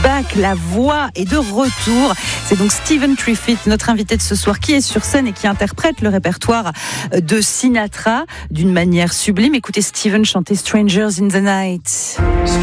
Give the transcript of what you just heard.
back, la voix est de retour. C'est donc Stephen Triffitt, notre invité de ce soir, qui est sur scène et qui interprète le répertoire de Sinatra d'une manière sublime. Écoutez Stephen chanter Strangers in the Night.